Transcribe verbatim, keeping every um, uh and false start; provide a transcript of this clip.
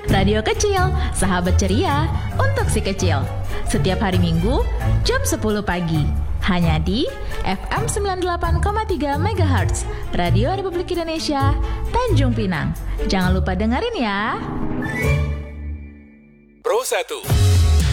Radio Kecil, sahabat ceria untuk si kecil. Setiap hari Minggu, jam sepuluh pagi. Hanya di F M sembilan puluh delapan koma tiga megahertz, Radio Republik Indonesia, Tanjung Pinang. Jangan lupa dengerin ya. Pro satu.